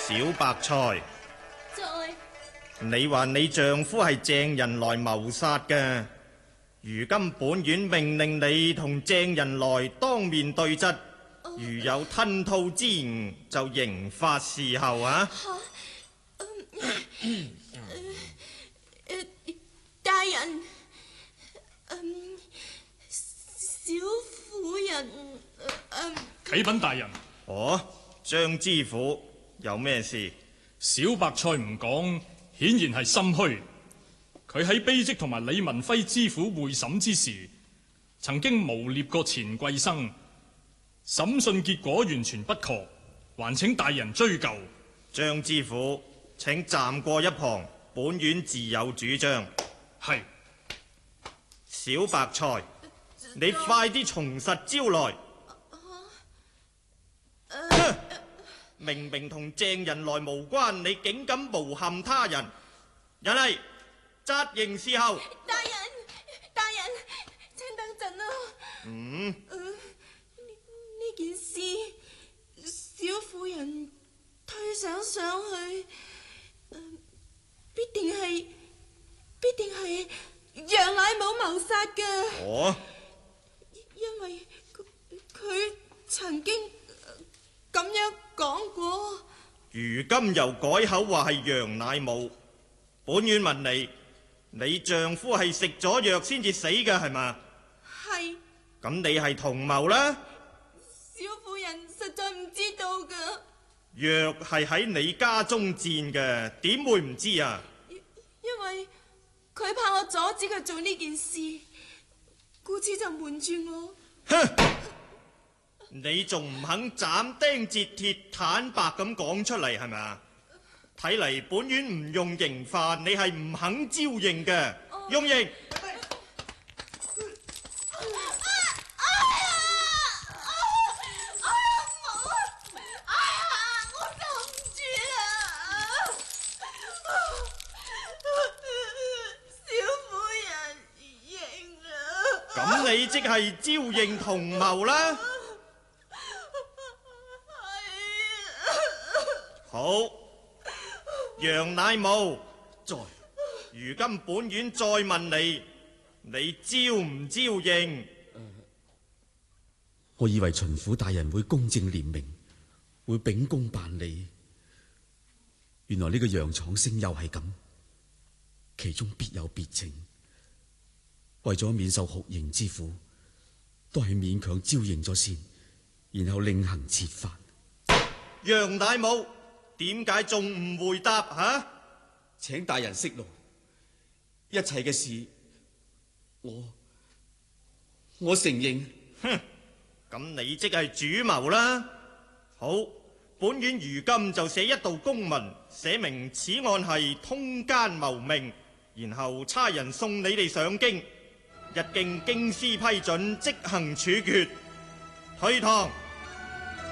小白菜， 在。 你話你丈夫係鄭人來謀殺嘅，如今本院命令你同鄭人來當面對質，如有吞吐之誤，就刑罰伺候啊！ 大人，小婦人， 啟稟大人。 哦，張知府有咩事？ 小白菜唔講，顯然係心虛。佢喺卑職同埋李文輝知府會審之時，曾經誣衊過錢貴生，審訊結果完全不確，還請大人追究。 張知府，請站過一旁，本院自有主張。 係。 小白菜，你快啲從實招來。明明同鄭人來無關，你竟敢誣陷他人，人嚟紮刑伺候。 大人，請等陣啊。呢件事，小婦人推想上去，必定係楊乃武謀殺嘅。 哦， 因為佢曾經咁樣講過。 如今又改口話係楊乃武，本院問你丈夫係食咗藥先至死嘅係嘛？ 係。 咁你係同謀啦？ 小婦人實在唔知道噶。 藥係喺你家中戰嘅，點會唔知啊？ 因為佢怕我阻止佢做呢件事，故此就瞞住我。 哼！你仲唔肯斬釘截鐵坦白咁講出嚟係咪？睇嚟本院唔用刑罰，你係唔肯招認嘅。用刑！咁你即係招認同謀啦。好，楊乃武在。如今本院再問你招唔招認？ 我以為巡撫大人會公正廉明，會秉公辦理。原來呢個楊闖星又係咁，其中必有別情。為咗免受酷刑之苦，都係勉強招認咗先，然後另行設法。 楊乃武，點解仲唔回答啊？ 請大人息怒，一切嘅事我承認。 哼，咁你即係主謀啦。好，本院如今就寫一道公文，寫明此案係通奸謀命，然後差人送你哋上京，一經京師批准，即行處決。退堂。